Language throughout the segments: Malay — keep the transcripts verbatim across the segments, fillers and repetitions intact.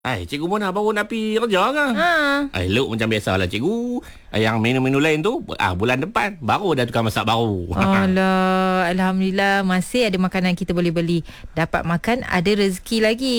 Ai, cikgu Mona baru nak pergi kerja ke? Ha. Ai, look macam biasalah cikgu. Yang menu-menu lain tu ah bulan depan baru dah tukar masak baru. Alah, alhamdulillah masih ada makanan kita boleh beli. Dapat makan, ada rezeki lagi.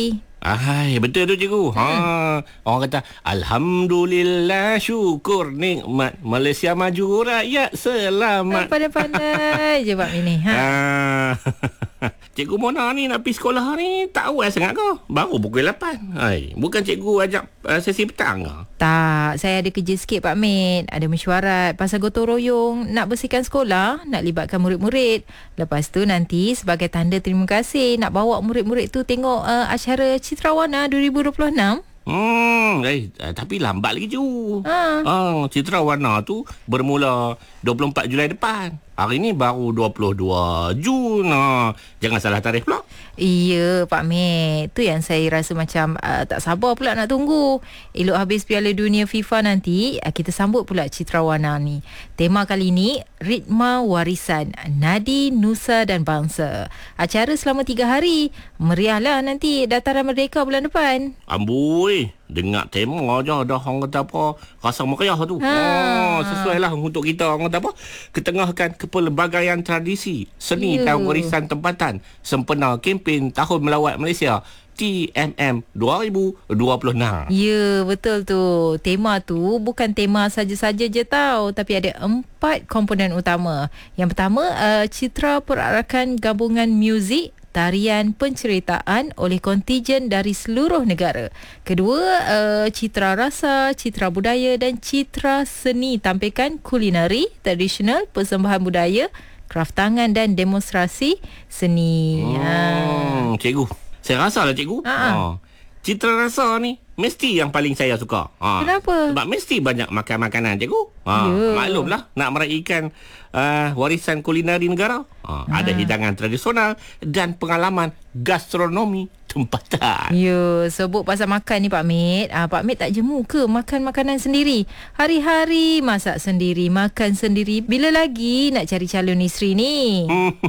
Ai, betul tu cikgu. Ha, orang kata alhamdulillah, syukur nikmat Malaysia maju, rakyat selamat. Pandai-pandai je Pak Min ni. Ha. Ah. Cikgu Mona ni nak pergi sekolah ni tak awal sangat ke? Baru pukul lapan. Hai, bukan cikgu ajak uh, sesi petang ke? Tak, saya ada kerja sikit Pak Min. Ada mesyuarat pasal gotong royong nak bersihkan sekolah, nak libatkan murid-murid. Lepas tu nanti sebagai tanda terima kasih nak bawa murid-murid tu tengok uh, acara Citrawana dua ribu dua puluh enam. Hmm, eh, tapi lambat lagi cikgu. Ha. Ah, Citrawana tu bermula dua puluh empat Julai depan. Hari ni baru dua puluh dua Jun. Ha. Jangan salah tarikh pula. Iya Pak Min, tu yang saya rasa macam uh, tak sabar pula nak tunggu. Elok habis Piala Dunia FIFA nanti, uh, kita sambut pula Citrawana ni. Tema kali ni Ritma Warisan Nadi, Nusa dan Bangsa. Acara selama tiga hari. Meriahlah nanti Dataran Merdeka bulan depan. Amboi, dengar tema je dah orang kata apa, rasa meriah tu. Ha. Oh, sesuai lah untuk kita orang kata apa, ketengahkan kepelbagaian tradisi, seni Ya. dan warisan tempatan sempena kempen Tahun Melawat Malaysia T M M dua ribu dua puluh enam. Ya, betul tu. Tema tu bukan tema saja-saja je tau, tapi ada empat komponen utama. Yang pertama, uh, citra perarakan gabungan muzik, tarian, penceritaan oleh kontijen dari seluruh negara. Kedua, uh, citra rasa, citra budaya dan citra seni, tampilkan kulinari, tradisional, persembahan budaya, kraft tangan dan demonstrasi seni. Hmm, cikgu, saya rasa lah cikgu. Ha. Ha. Citra rasa ni mesti yang paling saya suka. Ha. Kenapa? Sebab mesti banyak makan makanan cikgu. Ha. Ya. Maklumlah nak meraihkan uh, warisan kulinari negara. Ha. Ha. Ada hidangan tradisional dan pengalaman gastronomi tempatan. Ya, sebut pasal makan ni Pak Mit. Ah, Pak Mit tak jemu ke makan makanan sendiri? Hari-hari masak sendiri, makan sendiri. Bila lagi nak cari calon isteri ni?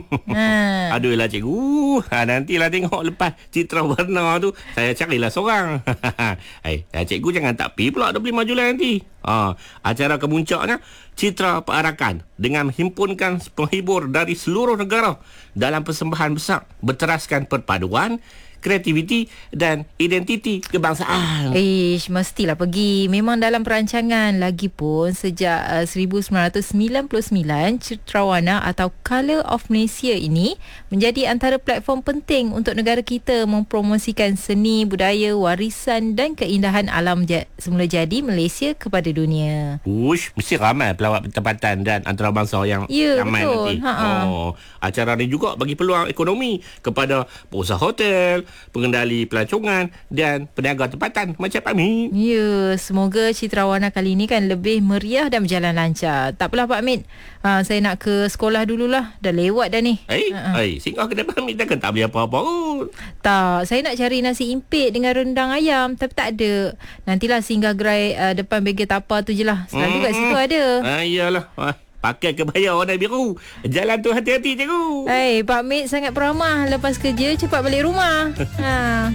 ha. Aduh lah cikgu. Ha, nantilah tengok lepas citra warna tu, saya carilah seorang. Hai, cikgu jangan tak pergi pula dua puluh lima Julai nanti. Ha, acara kemuncaknya citra perarakan dengan menghimpunkan penghibur dari seluruh negara dalam persembahan besar berteraskan perpaduan, kreativiti dan identiti kebangsaan. Ish, mestilah pergi. Memang dalam perancangan. Lagipun sejak uh, seribu sembilan ratus sembilan puluh sembilan, Citrawana atau Colour of Malaysia ini menjadi antara platform penting untuk negara kita mempromosikan seni, budaya, warisan dan keindahan alam ja- semula jadi Malaysia kepada dunia. Ush, mesti ramai pelawat tempatan dan antarabangsa yang Ya, ramai betul. nanti. Ha-ha. Oh, acara ni juga bagi peluang ekonomi kepada pengusaha hotel, pengendali pelancongan dan peniaga tempatan macam kami. Ya, semoga Citrawana kali ini kan lebih meriah dan berjalan lancar. Tak apalah Pak Mit. Ha, saya nak ke sekolah dululah. Dah lewat dah ni. Eh, Ha-ha. eh, singgah kedai kami takkan tak beli apa-apa pun. Tak, saya nak cari nasi impit dengan rendang ayam tapi tak ada. Nantilah singgah gerai uh, depan Bengkel Tapa tu je lah. Selalu kat situ ada. Ah, iyalah. Ah, pakai kebaya warna biru. Jalan tu hati-hati cikgu. Hai, Pak Mit sangat peramah. Lepas kerja cepat balik rumah. ha.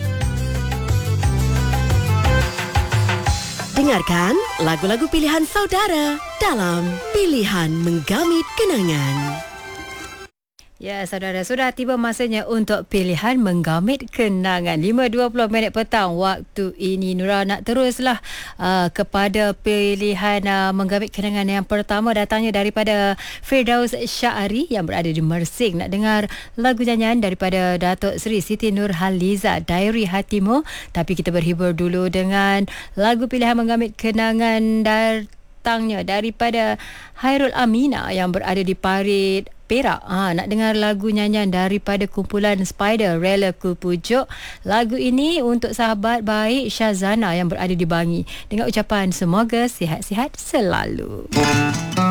Dengarkan lagu-lagu pilihan saudara dalam Pilihan Menggamit Kenangan. Ya, saudara, sudah tiba masanya untuk pilihan menggamit kenangan. lima dua puluh minit petang waktu ini. Nura nak teruslah uh, kepada pilihan uh, menggamit kenangan yang pertama, datangnya daripada Firdaus Syahari yang berada di Mersing. Nak dengar lagu nyanyian daripada Datuk Seri Siti Nurhaliza, Diary Hatimu. Tapi kita berhibur dulu dengan lagu pilihan menggamit kenangan datangnya daripada Hairul Amina yang berada di Parit Perak. Ha, nak dengar lagu nyanyian daripada kumpulan Spider, Rela Ku Pujuk. Lagu ini untuk sahabat baik Syazana yang berada di Bangi. Dengan ucapan semoga sihat-sihat selalu.